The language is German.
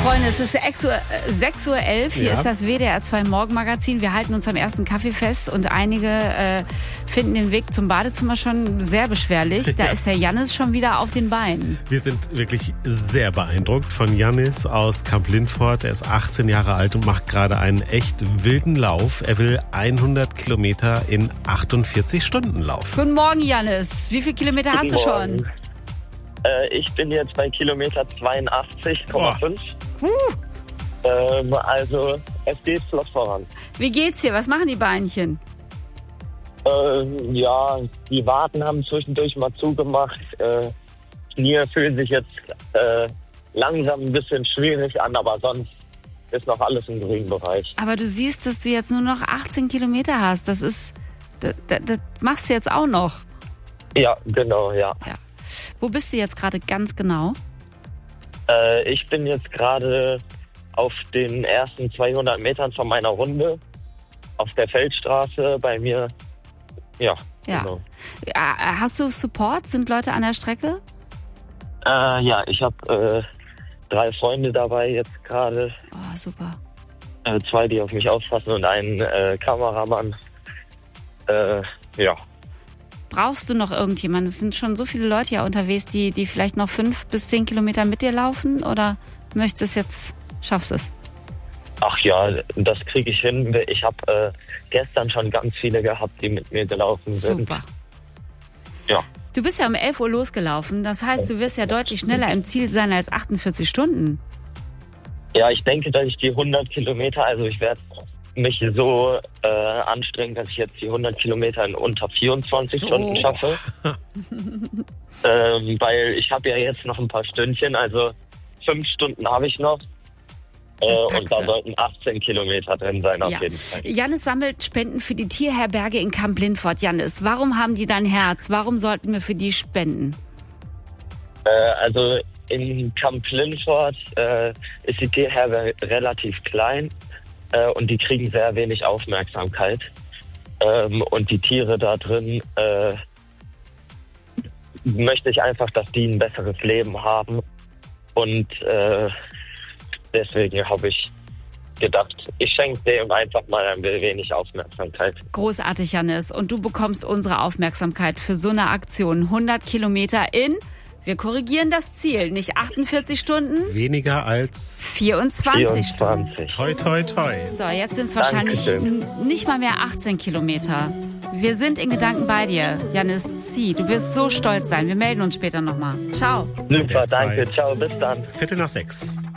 Freunde, es ist 6:11 Uhr. Hier ist das WDR 2 Morgenmagazin. Wir halten uns am ersten Kaffee fest und einige finden den Weg zum Badezimmer schon sehr beschwerlich. Da ist der Jannis schon wieder auf den Beinen. Wir sind wirklich sehr beeindruckt von Jannis aus Kamp-Lintfort. Er ist 18 Jahre alt und macht gerade einen echt wilden Lauf. Er will 100 Kilometer in 48 Stunden laufen. Guten Morgen, Jannis. Wie viele Kilometer hast du schon? Ich bin jetzt bei Kilometer 82,5. Also es geht flott voran. Wie geht's dir? Was machen die Beinchen? Ja, die Waden haben zwischendurch mal zugemacht. Knie fühlen sich jetzt langsam ein bisschen schwierig an, aber sonst ist noch alles im grünen Bereich. Aber du siehst, dass du jetzt nur noch 18 Kilometer hast. Das machst du jetzt auch noch. Ja, genau, ja. Wo bist du jetzt gerade ganz genau? Ich bin jetzt gerade auf den ersten 200 Metern von meiner Runde auf der Feldstraße bei mir. Ja. Genau. Hast du Support? Sind Leute an der Strecke? Ja, ich habe 3 Freunde dabei jetzt gerade. Oh, super. 2, die auf mich aufpassen und einen Kameramann. Ja. Brauchst du noch irgendjemanden? Es sind schon so viele Leute hier unterwegs, die vielleicht noch 5 bis 10 Kilometer mit dir laufen? Oder möchtest du es jetzt, schaffst du es? Ach ja, das kriege ich hin. Ich habe gestern schon ganz viele gehabt, die mit mir gelaufen sind. Super. Ja. Du bist ja um 11 Uhr losgelaufen. Das heißt, du wirst ja deutlich schneller im Ziel sein als 48 Stunden. Ja, ich denke, dass ich die 100 Kilometer, also ich werde mich so anstrengen, dass ich jetzt die 100 Kilometer in unter 24 Stunden schaffe. Weil ich habe ja jetzt noch ein paar Stündchen, also 5 Stunden habe ich noch. Und da sollten 18 Kilometer drin sein auf jeden Fall. Jannis sammelt Spenden für die Tierherberge in Kamp-Lintfort. Jannis, warum haben die dein Herz? Warum sollten wir für die spenden? Also in Kamp-Lintfort ist die Tierherberge relativ klein. Und die kriegen sehr wenig Aufmerksamkeit. Und die Tiere da drin möchte ich einfach, dass die ein besseres Leben haben. Und deswegen habe ich gedacht, ich schenke dem einfach mal ein wenig Aufmerksamkeit. Großartig, Jannis. Und du bekommst unsere Aufmerksamkeit für so eine Aktion. 100 Kilometer in... Wir korrigieren das Ziel. Nicht 48 Stunden. Weniger als 24 Stunden. Toi, toi, toi. So, jetzt sind es wahrscheinlich nicht mal mehr 18 Kilometer. Wir sind in Gedanken bei dir, Jannis C. Du wirst so stolz sein. Wir melden uns später nochmal. Ciao. Super, danke. Ciao, bis dann. 5:45.